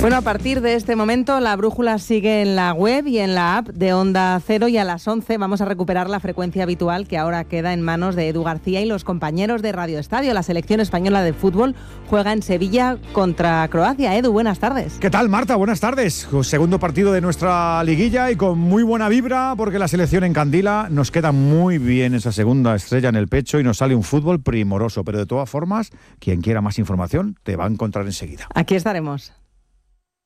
Bueno, a partir de este momento la brújula sigue en la web y en la app de Onda Cero, y a las 11 vamos a recuperar la frecuencia habitual que ahora queda en manos de Edu García y los compañeros de Radio Estadio. La selección española de fútbol juega en Sevilla contra Croacia. Edu, buenas tardes. ¿Qué tal, Marta? Buenas tardes. Segundo partido de nuestra liguilla y con muy buena vibra porque la selección encandila. Nos queda muy bien esa segunda estrella en el pecho y nos sale un fútbol primoroso. Pero de todas formas, quien quiera más información te va a encontrar enseguida. Aquí estaremos.